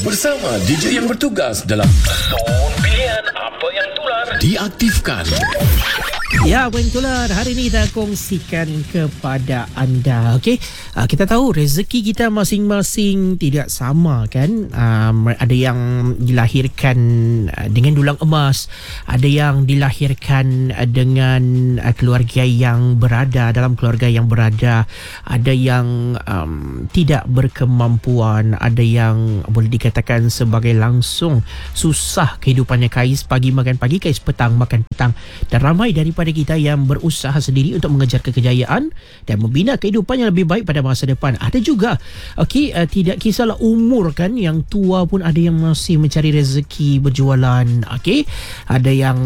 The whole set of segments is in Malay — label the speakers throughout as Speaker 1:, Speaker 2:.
Speaker 1: bersama DJ yang bertugas dalam Zon Pilihan Apa Yang Tular diaktifkan.
Speaker 2: Ya, Apa Yang Tular hari ini kita kongsikan kepada anda. Okey, kita tahu rezeki kita masing-masing tidak sama kan. Ada yang dilahirkan dengan dulang emas, ada yang dilahirkan dengan keluarga yang berada, dalam keluarga yang berada, ada yang tidak berkemampuan, ada yang boleh dikatakan sebagai langsung susah kehidupannya, kais pagi makan pagi, kais petang makan petang. Dan ramai daripada kita yang berusaha sendiri untuk mengejar kejayaan dan membina kehidupan yang lebih baik pada masa depan. Ada juga tidak kisahlah umur kan, yang tua pun ada yang masih mencari rezeki berjualan. Ada yang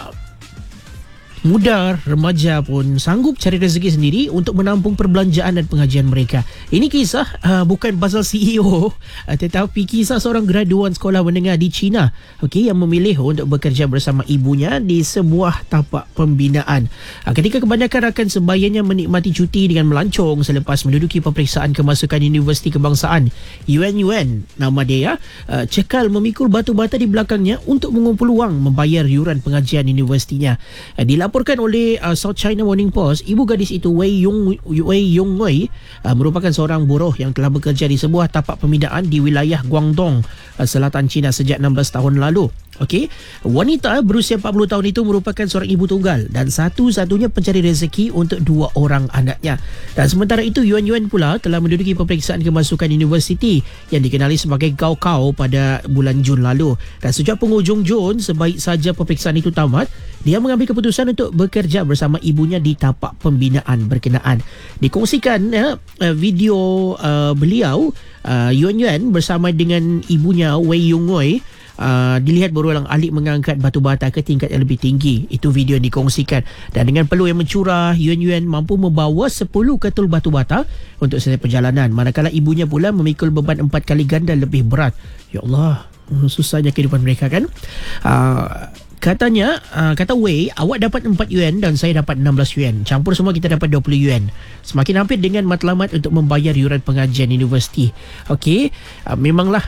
Speaker 2: muda, remaja pun sanggup cari rezeki sendiri untuk menampung perbelanjaan dan pengajian mereka. Ini kisah bukan pasal CEO, tetapi kisah seorang graduan sekolah menengah di China, yang memilih untuk bekerja bersama ibunya di sebuah tapak pembinaan. Ketika kebanyakan rakan sebayanya menikmati cuti dengan melancong selepas menduduki peperiksaan kemasukan Universiti Kebangsaan, Yuan nama dia, cekal memikul batu bata di belakangnya untuk mengumpul wang membayar yuran pengajian universitinya. Dilaporkan oleh South China Morning Post, ibu gadis itu Wei Yongwei merupakan seorang buruh yang telah bekerja di sebuah tapak pembinaan di wilayah Guangdong, selatan China sejak 16 tahun lalu. Wanita berusia 40 tahun itu merupakan seorang ibu tunggal dan satu-satunya pencari rezeki untuk 2 orang anaknya. Dan sementara itu, Yuan pula telah menduduki peperiksaan kemasukan universiti yang dikenali sebagai Gaokao pada bulan Jun lalu. Dan sejak penghujung Jun, sebaik saja peperiksaan itu tamat, dia mengambil keputusan untuk bekerja bersama ibunya di tapak pembinaan berkenaan. Dikongsikan video beliau, Yuan bersama dengan ibunya Wei Yongwei, dilihat berulang alik mengangkat batu bata ke tingkat yang lebih tinggi. Itu video yang dikongsikan. Dan dengan peluh yang mencurah, Yuan mampu membawa 10 ketul batu bata untuk selesai perjalanan, manakala ibunya pula memikul beban 4 kali ganda lebih berat. Ya Allah, susahnya kehidupan mereka kan. Katanya, kata Wei, awak dapat 4 yuan dan saya dapat 16 yuan. Campur semua kita dapat 20 yuan. Semakin hampir dengan matlamat untuk membayar yuran pengajian universiti. Memanglah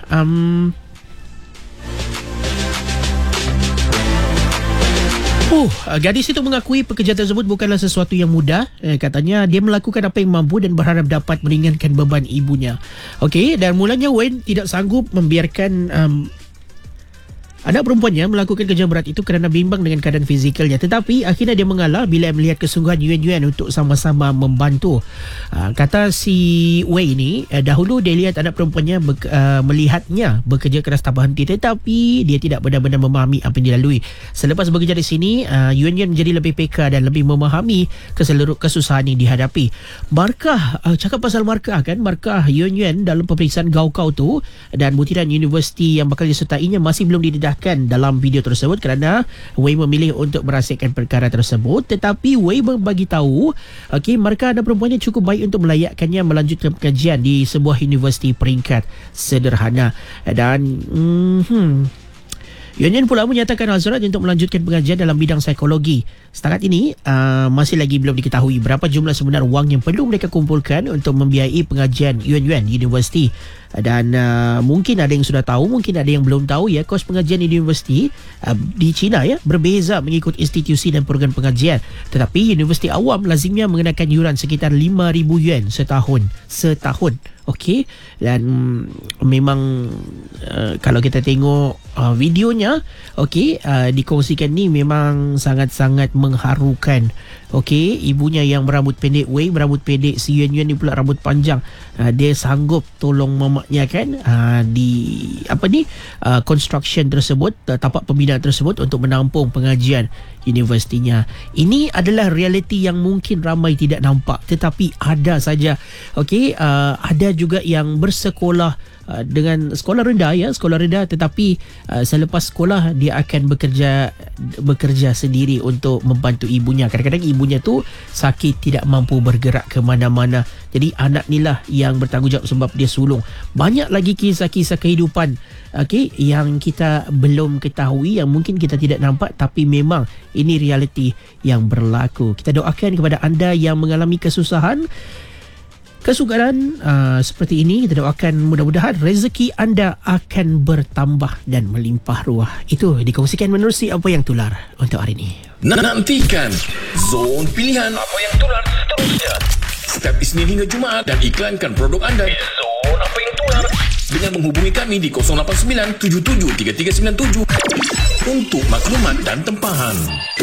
Speaker 2: gadis itu mengakui pekerjaan tersebut bukanlah sesuatu yang mudah. Katanya dia melakukan apa yang mampu dan berharap dapat meringankan beban ibunya. Dan mulanya Wen tidak sanggup membiarkan anak perempuannya melakukan kerja berat itu kerana bimbang dengan keadaan fizikalnya. Tetapi akhirnya dia mengalah bila melihat kesungguhan Yuan untuk sama-sama membantu. Kata si Wei ini, dahulu dia lihat anak perempuannya melihatnya bekerja keras tanpa henti, tetapi dia tidak benar-benar memahami apa yang dilalui. Selepas bekerja di sini, Yuan menjadi lebih peka dan lebih memahami keseluruh kesusahan yang dihadapi. Markah, cakap pasal markah kan, markah Yuan dalam peperiksaan Gaokao tu dan butiran universiti yang bakal disertainya masih belum didedahkan dalam video tersebut kerana Wei memilih untuk merahsiakan perkara tersebut. Tetapi Wei berbagi tahu markah anak perempuannya cukup baik untuk melayakkannya melanjutkan pengajian di sebuah universiti peringkat sederhana. Dan Yuan pula menyatakan hasrat untuk melanjutkan pengajian dalam bidang psikologi. Setakat ini masih lagi belum diketahui berapa jumlah sebenar wang yang perlu mereka kumpulkan untuk membiayai pengajian Yuan Universiti. Dan mungkin ada yang sudah tahu, mungkin ada yang belum tahu kos pengajian di universiti di China berbeza mengikut institusi dan program pengajian. Tetapi universiti awam lazimnya mengenakan yuran sekitar 5,000 yuan setahun. Dan memang kalau kita tengok videonya dikongsikan ni memang sangat-sangat mengharukan. Ibunya yang berambut pendek, Wei berambut pendek, si Yuan ni pula rambut panjang. Dia sanggup tolong mamaknya kan di construction tersebut, tapak pembinaan tersebut untuk menampung pengajian universitinya. Ini adalah realiti yang mungkin ramai tidak nampak, tetapi ada saja. Ada juga yang bersekolah dengan sekolah rendah tetapi selepas sekolah dia akan bekerja sendiri untuk membantu ibunya. Kadang-kadang ibunya tu sakit, tidak mampu bergerak ke mana-mana. Jadi anak ni lah yang bertanggungjawab sebab dia sulung. Banyak lagi kisah-kisah kehidupan yang kita belum ketahui, yang mungkin kita tidak nampak, tapi memang ini realiti yang berlaku. Kita doakan kepada anda yang mengalami kesusahan, kesukaran seperti ini. Kita doakan mudah-mudahan rezeki anda akan bertambah dan melimpah ruah. Itu dikongsikan menerusi apa yang tular untuk hari ini.
Speaker 1: Nantikan Zon Pilihan Apa Yang Tular seterusnya setiap Isnin hingga Jumaat dan iklankan produk anda di Zon Apa Yang Tular dengan menghubungi kami di 089 773397 untuk maklumat dan tempahan.